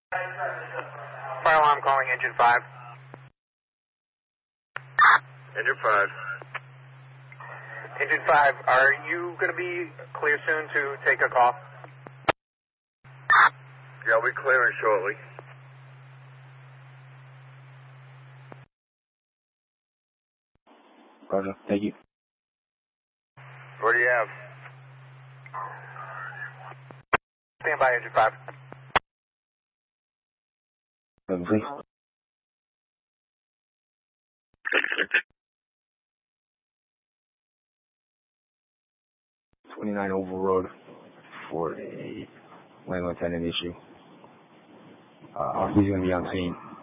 Fire alarm calling engine 5. Engine 5. Engine 5, are you going to be clear soon to take a call? Yeah, I'll be clearing shortly. Roger, thank you. What do you have? Stand by, engine 5. Please. 29 Oval Road for a landlord tenant issue. Officer's going to be on scene.